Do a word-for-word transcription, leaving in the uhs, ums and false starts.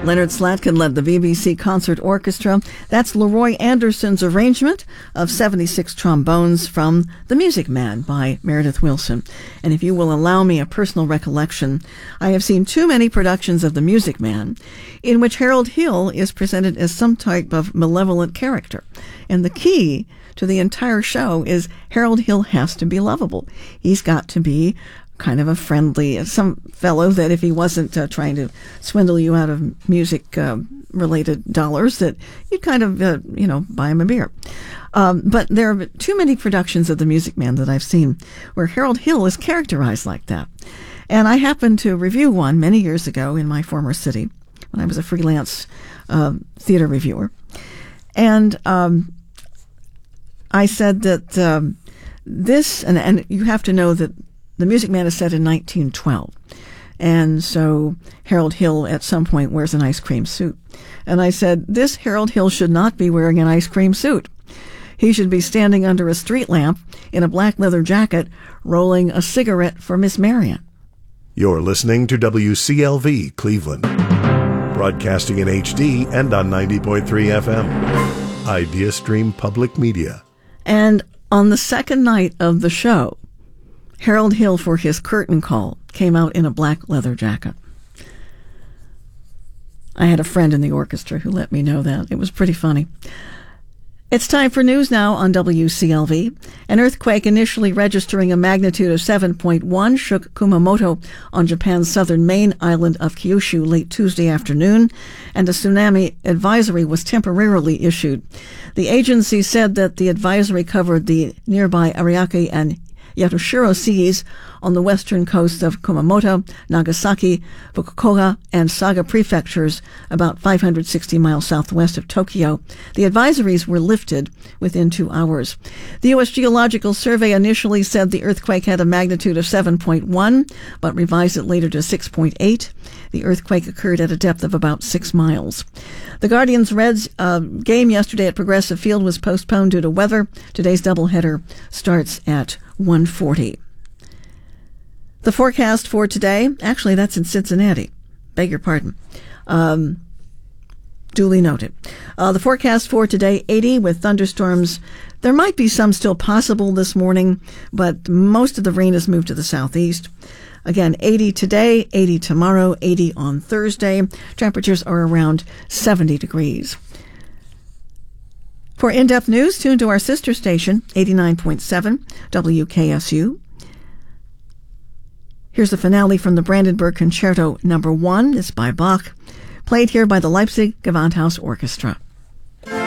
Leonard Slatkin led the B B C Concert Orchestra. That's Leroy Anderson's arrangement of seventy-six trombones from The Music Man by Meredith Willson. And if you will allow me a personal recollection, I have seen too many productions of The Music Man in which Harold Hill is presented as some type of malevolent character. And the key to the entire show is Harold Hill has to be lovable. He's got to be kind of a friendly, some fellow that if he wasn't uh, trying to swindle you out of music-related uh, dollars, that you'd kind of, uh, you know, buy him a beer. Um, but there are too many productions of The Music Man that I've seen where Harold Hill is characterized like that. And I happened to review one many years ago in my former city when I was a freelance uh, theater reviewer. And um, I said that um, this, and, and you have to know that The Music Man is set in nineteen twelve. And so Harold Hill at some point wears an ice cream suit. And I said, this Harold Hill should not be wearing an ice cream suit. He should be standing under a street lamp in a black leather jacket, rolling a cigarette for Miss Marion. You're listening to W C L V Cleveland, broadcasting in H D and on ninety point three F M. Idea Stream Public Media. And on the second night of the show, Harold Hill, for his curtain call, came out in a black leather jacket. I had a friend in the orchestra who let me know that. It was pretty funny. It's time for news now on W C L V. An earthquake initially registering a magnitude of seven point one shook Kumamoto on Japan's southern main island of Kyushu late Tuesday afternoon, and a tsunami advisory was temporarily issued. The agency said that the advisory covered the nearby Ariake and Yatoshiro seas on the western coast of Kumamoto, Nagasaki, Fukuoka, and Saga prefectures, about five hundred sixty miles southwest of Tokyo. The advisories were lifted within two hours. The U S Geological Survey initially said the earthquake had a magnitude of seven point one, but revised it later to six point eight. The earthquake occurred at a depth of about six miles. The Guardians-Reds uh, game yesterday at Progressive Field was postponed due to weather. Today's doubleheader starts at one forty. The forecast for today, actually that's in Cincinnati. Beg your pardon. Um, duly noted. Uh, the forecast for today, eighty with thunderstorms. There might be some still possible this morning, but most of the rain has moved to the southeast. Again, eighty today, eighty tomorrow, eighty on Thursday. Temperatures are around seventy degrees. For in-depth news, tune to our sister station, eighty-nine point seven W K S U. Here's the finale from the Brandenburg Concerto Number One. It's by Bach, played here by the Leipzig Gewandhaus Orchestra.